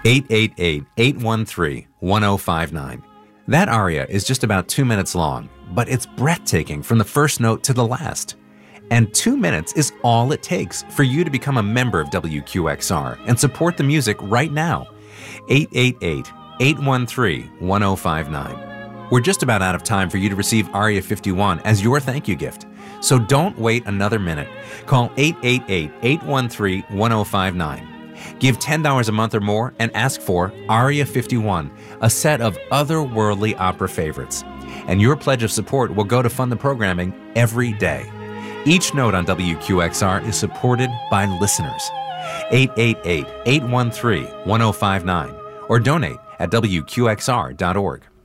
888-813-1059. That aria is just about 2 minutes long, but it's breathtaking from the first note to the last. And 2 minutes is all it takes for you to become a member of WQXR and support the music right now. 888-813-1059. We're just about out of time for you to receive Aria 51 as your thank you gift. So don't wait another minute. Call 888-813-1059. Give $10 a month or more and ask for Aria 51, a set of otherworldly opera favorites. And your pledge of support will go to fund the programming every day. Each note on WQXR is supported by listeners. 888-813-1059 or donate at WQXR.org.